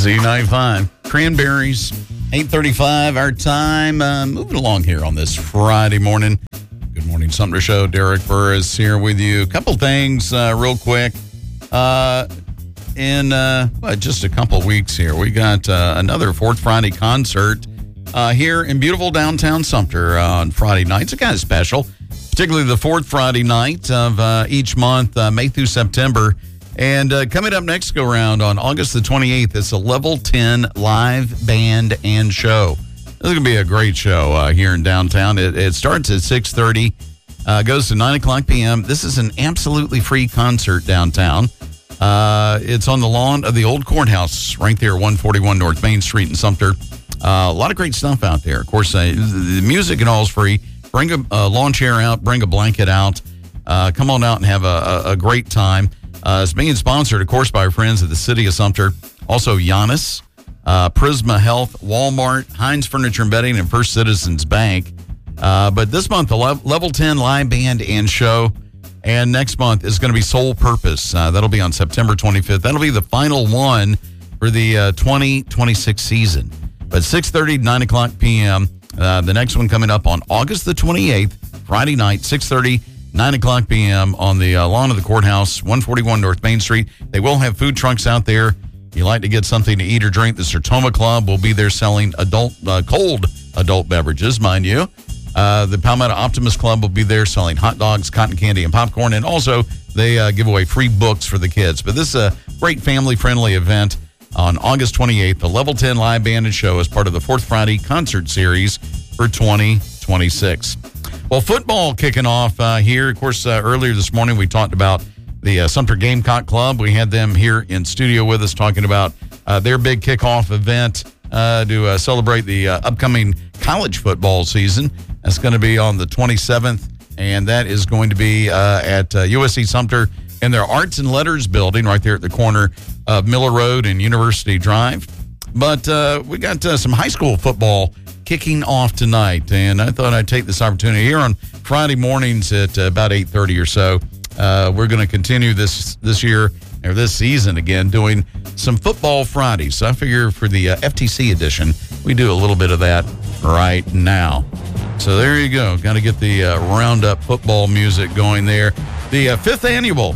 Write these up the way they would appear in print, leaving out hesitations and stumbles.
Z95. Cranberries, 8:35 our time. Moving along here on this Friday morning. Good morning, Sumter Show. Derek Burris here with you. A couple things real quick. In just a couple weeks here, we got another Fourth Friday concert here in beautiful downtown Sumter on Friday nights. It's kind of special, particularly the fourth Friday night of each month, May through September. And coming up next go-round on August the 28th, it's a Level 10 live band and show. This is going to be a great show here in downtown. It starts at 6:30, goes to 9 o'clock p.m. This is an absolutely free concert downtown. It's on the lawn of the old courthouse right there, 141 North Main Street in Sumter. A lot of great stuff out there. Of course, the music and all is free. Bring a lawn chair out, bring a blanket out. Come on out and have a great time. It's being sponsored, of course, by our friends at the City of Sumter. Also, Giannis, Prisma Health, Walmart, Heinz Furniture and Bedding, and First Citizens Bank. But this month, the Level 10 live band and show. And next month is going to be Soul Purpose. That'll be on September 25th. That'll be the final one for the 2026 season. But 6:30 to 9 o'clock p.m. The next one coming up on August the 28th, Friday night, 6:30, 9 o'clock p.m. on the lawn of the courthouse, 141 North Main Street. They will have food trucks out there. If you like to get something to eat or drink, the Sertoma Club will be there selling cold adult beverages, mind you. The Palmetto Optimist Club will be there selling hot dogs, cotton candy, and popcorn. And also, they give away free books for the kids. But this is a great family-friendly event on August 28th. The Level 10 live band and show is part of the Fourth Friday concert series for 2026. Well, football kicking off here. Of course, earlier this morning, we talked about the Sumter Gamecock Club. We had them here in studio with us talking about their big kickoff event to celebrate the upcoming college football season. That's going to be on the 27th, and that is going to be at USC Sumter in their Arts and Letters building right there at the corner of Miller Road and University Drive. But we got some high school football kicking off tonight, and I thought I'd take this opportunity here on Friday mornings at about 8:30 or so. We're going to continue this year, or this season again, doing some Football Fridays. So I figure for the FTC edition, we do a little bit of that right now. So there you go. Got to get the Roundup football music going there. The fifth annual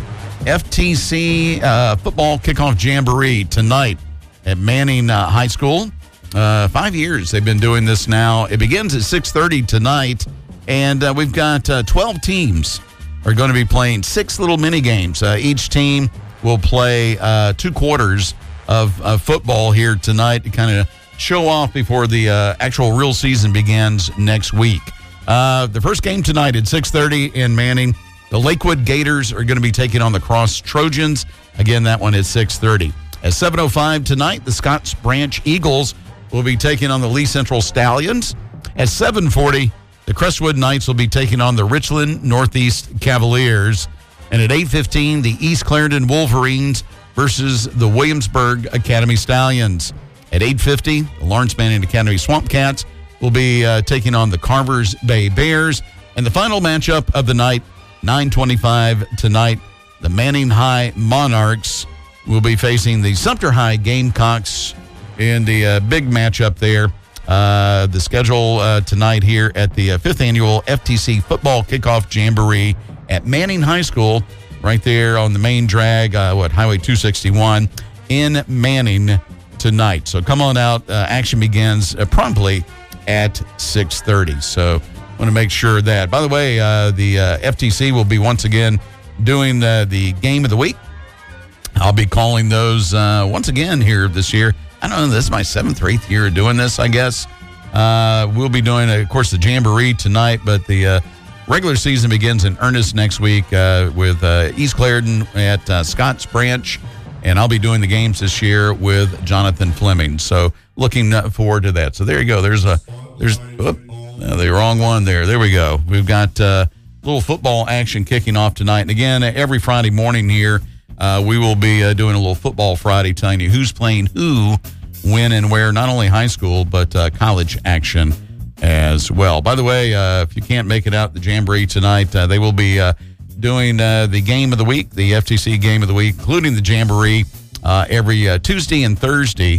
FTC football kickoff jamboree tonight at Manning High School. 5 years they've been doing this now. It begins at 6:30 tonight, and we've got 12 teams are going to be playing 6 little mini games. Each team will play 2 quarters of football here tonight to kind of show off before the actual real season begins next week. The first game tonight at 6:30 in Manning. The Lakewood Gators are going to be taking on the Cross Trojans. Again, that one is 6:30. At 7:05 tonight, the Scotts Branch Eagles will be taking on the Lee Central Stallions. At 7:40, the Crestwood Knights will be taking on the Richland Northeast Cavaliers. And at 8:15, the East Clarendon Wolverines versus the Williamsburg Academy Stallions. At 8:50, the Lawrence Manning Academy Swamp Cats will be taking on the Carvers Bay Bears. And the final matchup of the night, 9:25 tonight, the Manning High Monarchs will be facing the Sumter High Gamecocks in the big matchup there. The schedule tonight here at the 5th annual FTC Football Kickoff Jamboree at Manning High School, right there on the main drag, Highway 261 in Manning tonight. So come on out. Action begins promptly at 6:30. So want to make sure that. By the way, the FTC will be once again doing the game of the week. I'll be calling those once again here this year. I don't know, this is my 7th or 8th year of doing this, I guess. We'll be doing, of course, the Jamboree tonight, but the regular season begins in earnest next week with East Clarendon at Scotts Branch, and I'll be doing the games this year with Jonathan Fleming. So looking forward to that. So there you go. There's the wrong one there. There we go. We've got little football action kicking off tonight. And again, every Friday morning here, we will be doing a little Football Friday, telling you who's playing who, when, and where, not only high school, but college action as well. By the way, if you can't make it out the Jamboree tonight, they will be doing the game of the week, the FTC game of the week, including the Jamboree every Tuesday and Thursday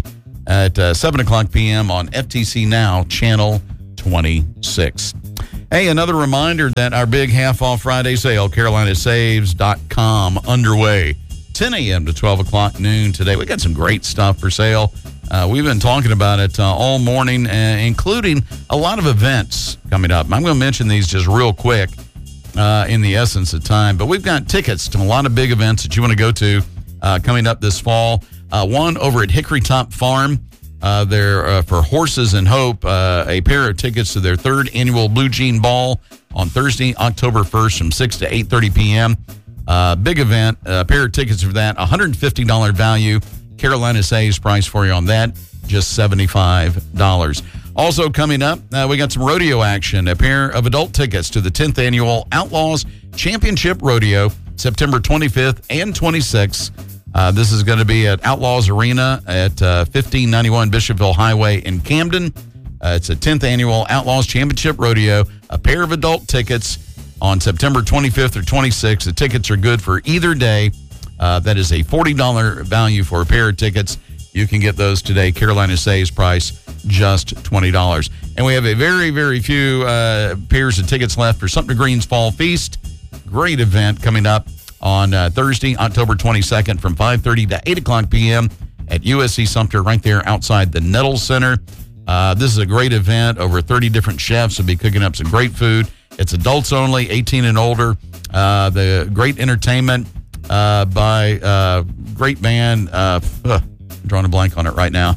at 7 o'clock p.m. on FTC Now, Channel 26. Hey, another reminder that our big half-off Friday sale, CarolinaSaves.com, underway. 10 a.m. to 12 o'clock noon today. We got some great stuff for sale. We've been talking about it all morning, including a lot of events coming up. I'm going to mention these just real quick in the essence of time. But we've got tickets to a lot of big events that you want to go to coming up this fall. One over at Hickory Top Farm. They're for Horses and Hope, a pair of tickets to their third annual Blue Jean Ball on Thursday, October 1st from 6 to 8:30 p.m. Big event, a pair of tickets for that, $150 value. Carolina Saves price for you on that, just $75. Also coming up, we got some rodeo action, a pair of adult tickets to the 10th annual Outlaws Championship Rodeo, September 25th and 26th. This is going to be at Outlaws Arena at 1591 Bishopville Highway in Camden. It's a 10th annual Outlaws Championship Rodeo, a pair of adult tickets on September 25th or 26th. The tickets are good for either day. That is a $40 value for a pair of tickets. You can get those today. Carolina Saves price, just $20. And we have a very, very few pairs of tickets left for Sumter Green's Fall Feast. Great event coming up on Thursday, October 22nd from 5:30 to 8 o'clock p.m. at USC Sumter, right there outside the Nettles Center. This is a great event. Over 30 different chefs will be cooking up some great food. It's adults only, 18 and older. The great entertainment by great band. I'm drawing a blank on it right now.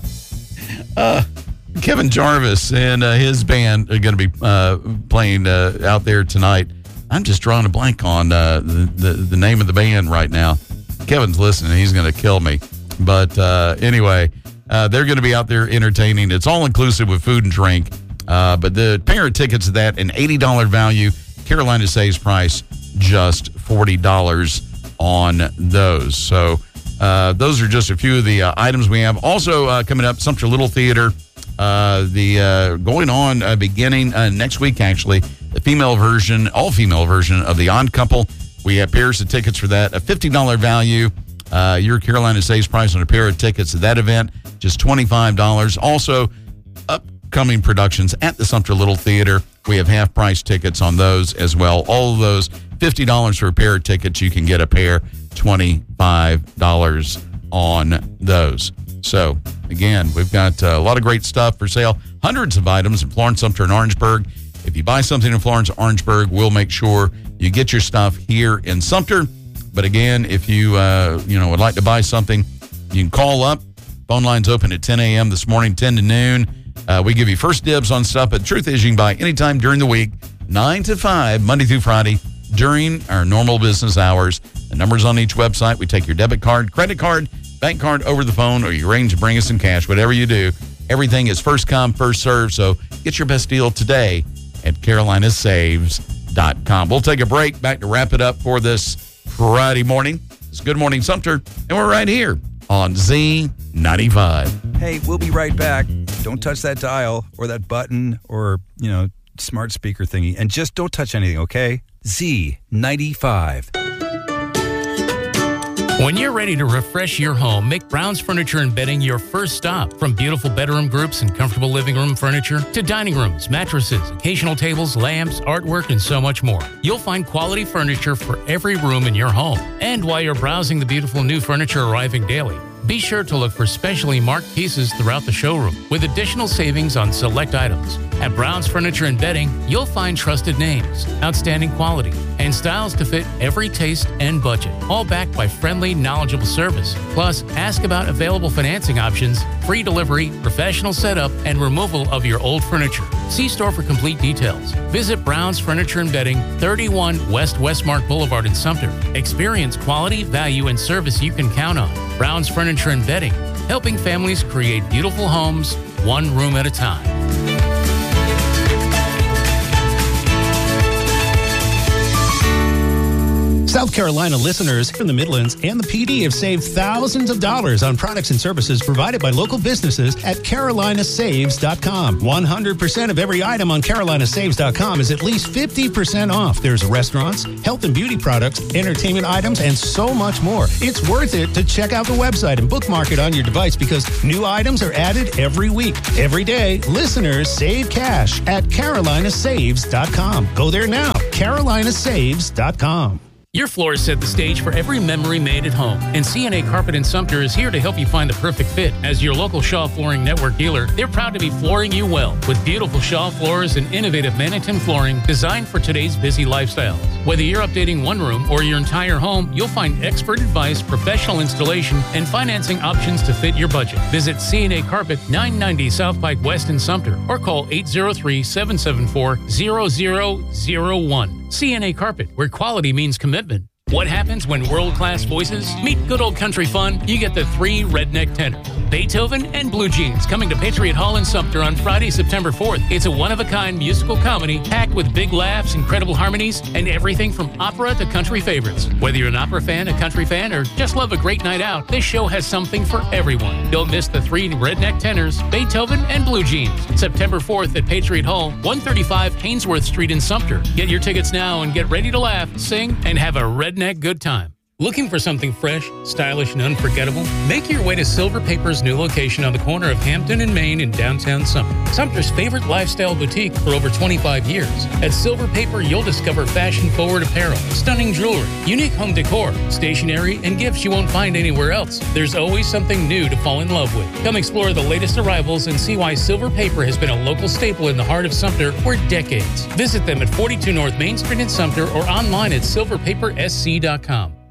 Kevin Jarvis and his band are going to be playing out there tonight. I'm just drawing a blank on the name of the band right now. Kevin's listening. He's going to kill me. But anyway, they're going to be out there entertaining. It's all inclusive with food and drink. But the pair of tickets to that, an $80 value. Carolina Saves price, just $40 on those. So those are just a few of the items we have. Also coming up, Sumter Little Theater. Going on beginning next week, actually, the female version, all-female version of The Odd Couple. We have pairs of tickets for that, a $50 value. Your Carolina Saves price on a pair of tickets to that event, just $25. Also, upcoming productions at the Sumter Little Theater. We have half-price tickets on those as well. All of those, $50 for a pair of tickets. You can get a pair, $25 on those. So, again, we've got a lot of great stuff for sale. Hundreds of items in Florence, Sumter, and Orangeburg. If you buy something in Florence, Orangeburg, we'll make sure you get your stuff here in Sumter. But again, if you would like to buy something, you can call up. Phone line's open at 10 a.m. this morning, 10 to noon. We give you first dibs on stuff. But the truth is, you can buy anytime during the week, 9 to 5, Monday through Friday, during our normal business hours. The number's on each website. We take your debit card, credit card, bank card over the phone, or you arrange to bring us some cash, whatever you do. Everything is first come, first serve. So get your best deal today at CarolinaSaves.com. We'll take a break, back to wrap it up for this Friday morning. It's Good Morning Sumter, and we're right here on Z95. Hey, we'll be right back. Don't touch that dial or that button or, smart speaker thingy. And just don't touch anything, okay? Z95. When you're ready to refresh your home, make Brown's Furniture and Bedding your first stop. From beautiful bedroom groups and comfortable living room furniture to dining rooms, mattresses, occasional tables, lamps, artwork, and so much more. You'll find quality furniture for every room in your home. And while you're browsing the beautiful new furniture arriving daily, be sure to look for specially marked pieces throughout the showroom with additional savings on select items. At Brown's Furniture and Bedding, you'll find trusted names, outstanding quality, and styles to fit every taste and budget, all backed by friendly, knowledgeable service. Plus, ask about available financing options, free delivery, professional setup, and removal of your old furniture. See store for complete details. Visit Brown's Furniture and Bedding, 31 West Westmark Boulevard in Sumter. Experience quality, value, and service you can count on. Brown's Furniture and Bedding, helping families create beautiful homes, one room at a time. South Carolina listeners from the Midlands and the PD have saved thousands of dollars on products and services provided by local businesses at carolinasaves.com. 100% of every item on carolinasaves.com is at least 50% off. There's restaurants, health and beauty products, entertainment items, and so much more. It's worth it to check out the website and bookmark it on your device because new items are added every week. Every day, listeners save cash at carolinasaves.com. Go there now, carolinasaves.com. Your floors set the stage for every memory made at home, and CNA Carpet in Sumter is here to help you find the perfect fit. As your local Shaw Flooring Network dealer, they're proud to be flooring you well with beautiful Shaw floors and innovative Mannington flooring designed for today's busy lifestyles. Whether you're updating one room or your entire home, you'll find expert advice, professional installation, and financing options to fit your budget. Visit CNA Carpet, 990 South Pike West in Sumter, or call 803-774-0001. CNA Carpet, where quality means commitment. What happens when world-class voices meet good old country fun? You get the three redneck tenors, Beethoven and Blue Jeans, coming to Patriot Hall in Sumter on Friday, September 4th. It's a one-of-a-kind musical comedy packed with big laughs, incredible harmonies, and everything from opera to country favorites. Whether you're an opera fan, a country fan, or just love a great night out, this show has something for everyone. Don't miss the three redneck tenors, Beethoven and Blue Jeans, September 4th at Patriot Hall, 135 Haynesworth Street in Sumter. Get your tickets now and get ready to laugh, sing, and have a redneck good time. Looking for something fresh, stylish, and unforgettable? Make your way to Silver Paper's new location on the corner of Hampton and Main in downtown Sumter. Sumter's favorite lifestyle boutique for over 25 years. At Silver Paper, you'll discover fashion-forward apparel, stunning jewelry, unique home decor, stationery, and gifts you won't find anywhere else. There's always something new to fall in love with. Come explore the latest arrivals and see why Silver Paper has been a local staple in the heart of Sumter for decades. Visit them at 42 North Main Street in Sumter or online at silverpapersc.com.